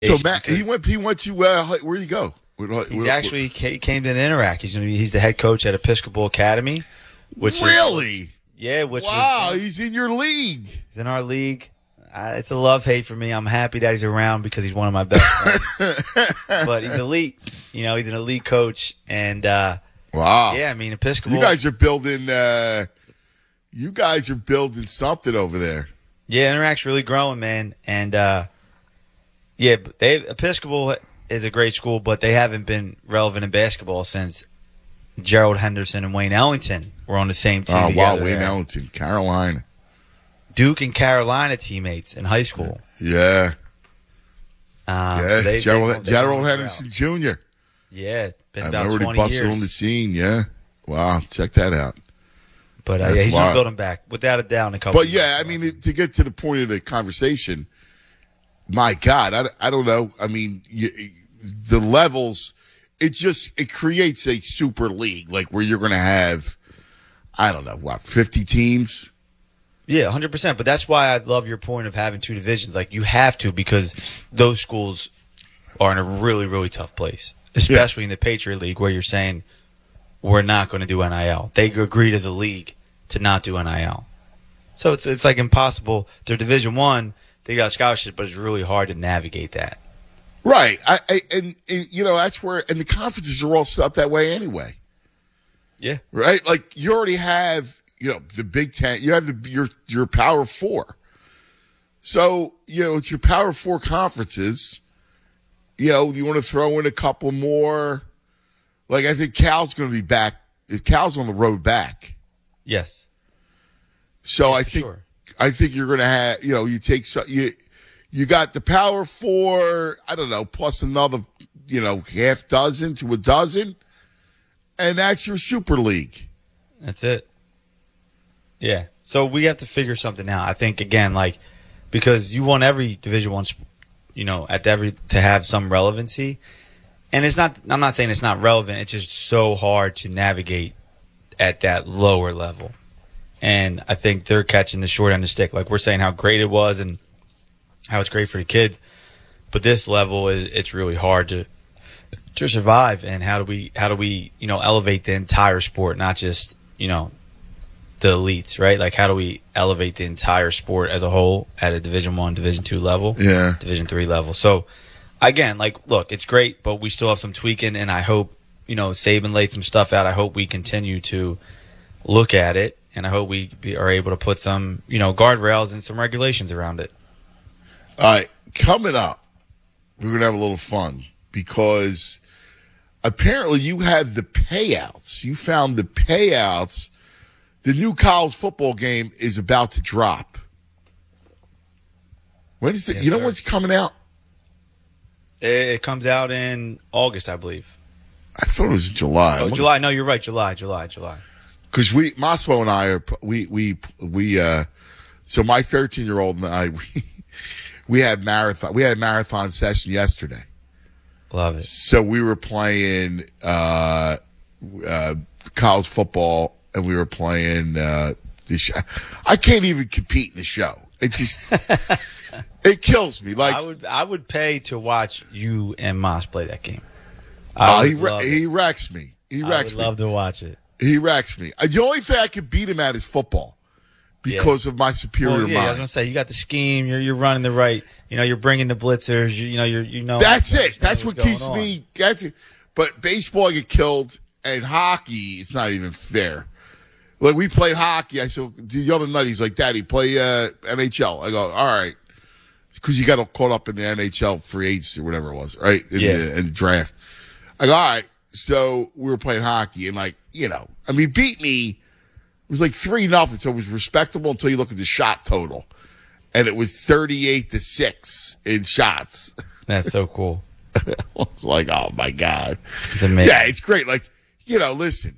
So Matt, he went to where did he go? He actually came to Interact. He's the head coach at Episcopal Academy. Really? Wow, he's in your league. He's in our league. It's a love-hate for me. I'm happy that he's around because he's one of my best friends. But he's elite. He's an elite coach. And wow. Yeah, I mean, Episcopal. You guys are building. Something over there. Yeah, Interact's really growing, man. And Episcopal is a great school, but they haven't been relevant in basketball since Gerald Henderson and Wayne Ellington were on the same team. Oh, together wow, Wayne there. Ellington, Carolina. Duke and Carolina teammates in high school. Yeah. So Gerald Henderson Jr. Yeah, it's been I about remember 20 he busted years. on the scene, yeah. Wow, check that out. But he's going to build him back, without a doubt, in a couple But, of years. yeah, I mean, to get to the point of the conversation, my God, I don't know. I mean, the levels, it creates a super league, like where you're going to have, I don't know, 50 teams? Yeah, 100%. But that's why I love your point of having two divisions. Like, you have to, because those schools are in a really, really tough place, especially in the Patriot League, where you're saying we're not going to do NIL. They agreed as a league to not do NIL. So it's like impossible. They're Division I. They got scholarships, but it's really hard to navigate that. Right. And that's where – and the conferences are all set up that way anyway. Yeah. Right? Like, you already have – the Big Ten, you have your Power Four. So, it's your Power Four conferences. You want to throw in a couple more. Like, I think Cal's going to be back. Cal's on the road back. Yes. So yeah, I think you're going to have, you take, you got the Power Four, I don't know, plus another, half dozen to a dozen. And that's your Super League. That's it. Yeah. So we have to figure something out. I think, again, because you want every Division I, to have some relevancy. And I'm not saying it's not relevant. It's just so hard to navigate at that lower level. And I think they're catching the short end of the stick. Like, we're saying how great it was and how it's great for the kids. But this level it's really hard to survive. And how do we elevate the entire sport, not just, the elites, right? Like, how do we elevate the entire sport as a whole at a Division I, Division II level, Division III level? So, again, look, it's great, but we still have some tweaking, and I hope, Saban laid some stuff out. I hope we continue to look at it, and I hope we are able to put some, guardrails and some regulations around it. All right, coming up, we're going to have a little fun because apparently you have the payouts. You found the payouts. The new college football game is about to drop. When is it? Yes, you know sir. what's coming out? It comes out in August, I believe. I thought it was July. Oh, July. No, you're right. July. Because Moscow and I are so my 13-year-old and I we had a marathon session yesterday. Love it. So we were playing college football. And we were playing the show. I can't even compete in the show. It just it kills me. Like, I would pay to watch you and Moss play that game. He wrecks me. I would love to watch it. He wrecks me. The only thing I could beat him at is football because of my superior mind. I was gonna say, you got the scheme. You're running the right. You're bringing the blitzers. That's it. That's what keeps me. That's it. But baseball, I get killed, and hockey, it's not even fair. Like, we played hockey. I said, the other night, he's like, Daddy, play NHL. I go, all right. Because you got caught up in the NHL free agency or whatever it was, right? In the draft. I go, all right. So we were playing hockey and beat me. It was like 3-0. So it was respectable until you look at the shot total. And it was 38-6 in shots. That's so cool. I was like, oh my God. It's amazing. Yeah, it's great. Like, listen.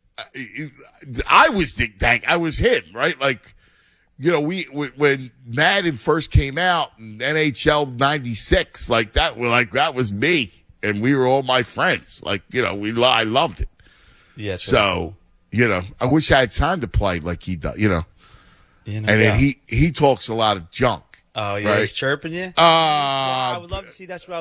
I was him, right? Like, when Madden first came out in NHL '96, that was me, and we were all my friends. Like, I loved it. Yeah. So, I wish I had time to play like he does. And then he talks a lot of junk, Oh yeah, Right. he's chirping you. Uh, I would love to see. That's what I